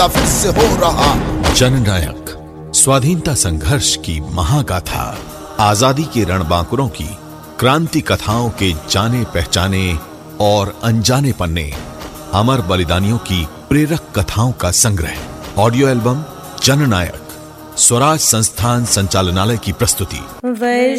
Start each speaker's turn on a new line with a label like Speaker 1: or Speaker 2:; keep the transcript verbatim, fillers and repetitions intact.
Speaker 1: फिर से हो रहा।
Speaker 2: जननायक स्वाधीनता संघर्ष की महागाथा, आजादी के रणबांकुरों की क्रांति कथाओं के जाने पहचाने और अनजाने पन्ने, अमर बलिदानियों की प्रेरक कथाओं का संग्रह। ऑडियो एल्बम जननायक, स्वराज संस्थान संचालनालय की प्रस्तुति।